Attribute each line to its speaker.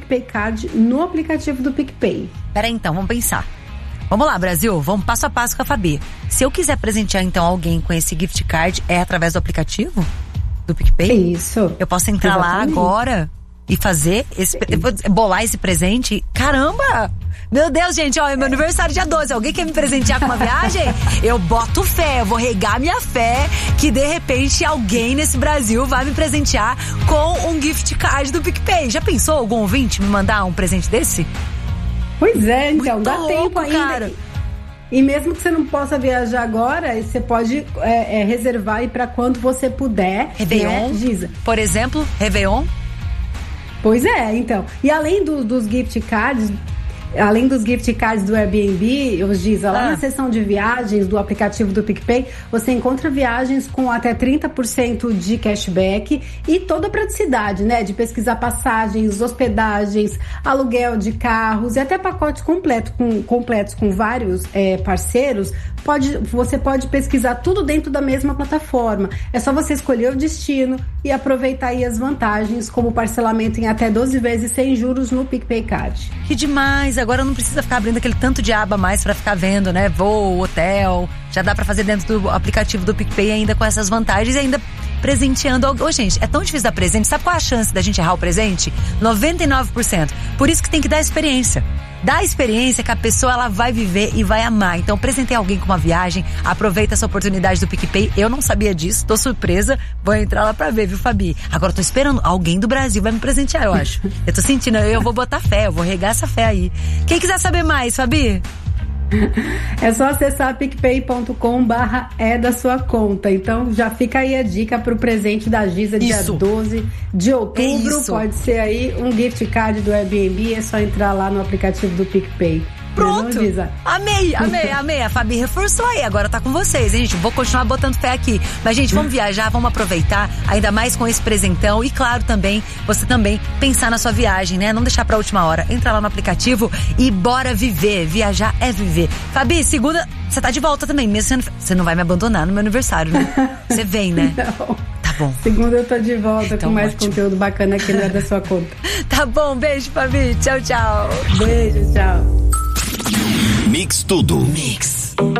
Speaker 1: PicPay Card no aplicativo do PicPay.
Speaker 2: Peraí então, vamos pensar. Vamos lá, Brasil, vamos passo a passo com a Fabi. Se eu quiser presentear então alguém com esse gift card, é através do aplicativo do PicPay?
Speaker 1: Isso.
Speaker 2: Eu posso entrar lá agora e fazer bolar esse presente? Caramba! Meu Deus, gente, ó, é meu aniversário dia 12. Alguém quer me presentear com uma viagem? Eu boto fé, eu vou regar minha fé que de repente alguém nesse Brasil vai me presentear com um gift card do PicPay. Já pensou algum ouvinte me mandar um presente desse?
Speaker 1: Pois é, então,
Speaker 2: muito
Speaker 1: dá
Speaker 2: louco,
Speaker 1: tempo ainda.
Speaker 2: Cara.
Speaker 1: E mesmo que você não possa viajar agora, você pode reservar aí pra quando você puder.
Speaker 2: Réveillon,
Speaker 1: né, Giza?
Speaker 2: Por exemplo, Réveillon.
Speaker 1: Pois é, então. E além dos gift cards, além dos gift cards do Airbnb, Giza, lá na seção de viagens do aplicativo do PicPay, você encontra viagens com até 30% de cashback e toda a praticidade, né? De pesquisar passagens, hospedagens, aluguel de carros e até pacotes completos com vários parceiros. Você pode pesquisar tudo dentro da mesma plataforma. É só você escolher o destino e aproveitar aí as vantagens, como parcelamento em até 12 vezes sem juros no PicPay Card.
Speaker 2: Que demais! Agora não precisa ficar abrindo aquele tanto de aba mais pra ficar vendo, né? Voo, hotel. Já dá pra fazer dentro do aplicativo do PicPay ainda com essas vantagens e ainda presenteando alguém. Ô, gente, é tão difícil dar presente. Sabe qual é a chance da gente errar o presente? 99%. Por isso que tem que dar experiência. Dá a experiência que a pessoa ela vai viver e vai amar. Então, presentei alguém com uma viagem, aproveita essa oportunidade do PicPay. Eu não sabia disso, tô surpresa. Vou entrar lá pra ver, viu, Fabi? Agora eu tô esperando, alguém do Brasil vai me presentear, eu acho. Eu tô sentindo, eu vou botar fé, eu vou regar essa fé aí. Quem quiser saber mais, Fabi?
Speaker 1: É só acessar picpay.com/é da sua conta. Então já fica aí a dica pro presente da Giza dia 12 de outubro. Pode ser aí um gift card do Airbnb, é só entrar lá no aplicativo do PicPay.
Speaker 2: Pronto! Amei. A Fabi reforçou aí, agora tá com vocês, hein, gente? Vou continuar botando fé aqui. Mas, gente, vamos viajar, vamos aproveitar, ainda mais com esse presentão. E, claro, também, você também pensar na sua viagem, né? Não deixar pra última hora. Entra lá no aplicativo e bora viver. Viajar é viver. Fabi, segunda, você tá de volta também, mesmo você não vai me abandonar no meu aniversário, né? Você vem, né?
Speaker 1: Não.
Speaker 2: Tá bom.
Speaker 1: Segunda eu tô de volta então, com mais conteúdo bacana aqui não é da sua conta.
Speaker 2: Tá bom, beijo, Fabi. Tchau, tchau.
Speaker 1: Beijo, tchau.
Speaker 3: Mix Tudo.
Speaker 2: Mix.